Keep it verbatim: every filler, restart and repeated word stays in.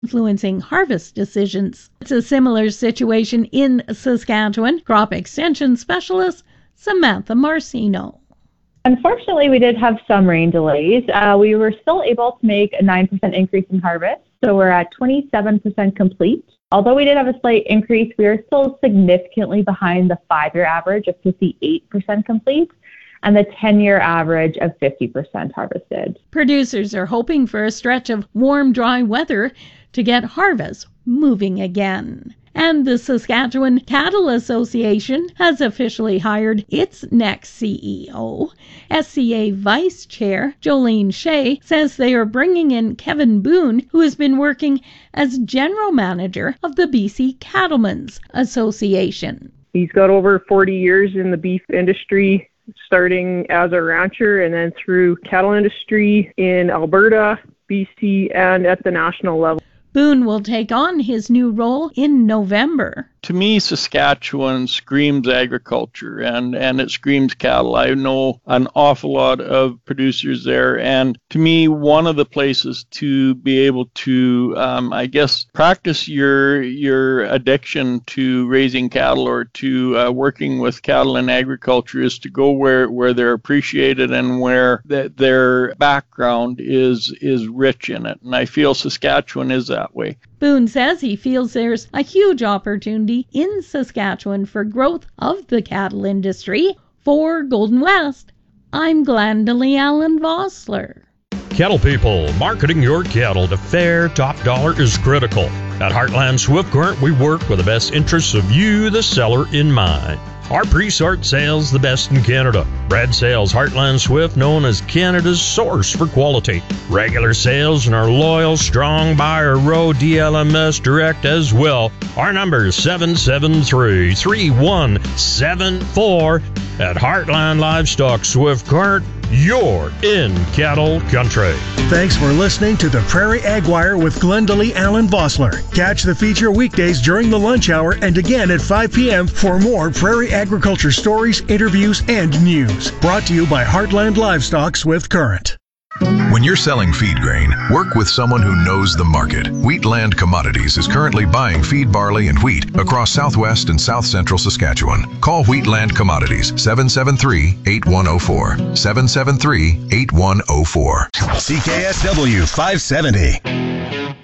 influencing harvest decisions. It's a similar situation in Saskatchewan. Crop extension specialist Samantha Marcino. Unfortunately, we did have some rain delays. Uh, we were still able to make a nine percent increase in harvest, so we're at twenty-seven percent complete. Although we did have a slight increase, we are still significantly behind the five-year average of fifty-eight percent complete and the ten-year average of fifty percent harvested. Producers are hoping for a stretch of warm, dry weather to get harvest moving again. And the Saskatchewan Cattle Association has officially hired its next C E O. S C A Vice Chair Jolene Shea says they are bringing in Kevin Boone, who has been working as General Manager of the B C Cattlemen's Association. He's got over forty years in the beef industry, starting as a rancher and then through cattle industry in Alberta, B C, and at the national level. Boone will take on his new role in November. To me, Saskatchewan screams agriculture and, and it screams cattle. I know an awful lot of producers there. And to me, one of the places to be able to, um, I guess, practice your your addiction to raising cattle or to uh, working with cattle in agriculture is to go where, where they're appreciated and where the, their background is is rich in it. And I feel Saskatchewan is that way. Boone says he feels there's a huge opportunity in Saskatchewan for growth of the cattle industry. For Golden West, I'm Glendalee Allen Vossler. Cattle people, marketing your cattle to fair top dollar is critical. At Heartland Swift Current, we work with the best interests of you, the seller, in mind. Our pre-sort sales, the best in Canada. Bred sales, Heartland Swift, known as Canada's source for quality. Regular sales and our loyal, strong buyer row D L M S Direct as well. Our number is seven seven three, three one seven four. At Heartland Livestock Swift Current, you're in cattle country. Thanks for listening to the Prairie Ag Wire with Glendalee Allen Vossler. Catch the feature weekdays during the lunch hour and again at five p.m. for more prairie agriculture stories, interviews, and news. Brought to you by Heartland Livestock Swift Current. When you're selling feed grain, work with someone who knows the market. Wheatland Commodities is currently buying feed barley and wheat across southwest and south central Saskatchewan. Call Wheatland Commodities seven seven three, eight one zero four. seven seven three, eight one zero four. C K S W five seventy.